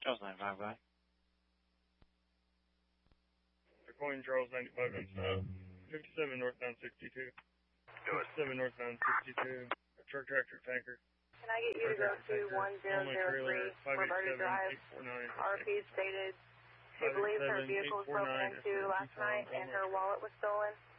Charles 95, bye. They're calling Charles 95 on 57 northbound 62. 57 northbound 62. A truck tractor tanker. Can I get you to go to 1003 Roberta Drive? RP stated she believes her vehicle was broken into last night and her wallet was stolen.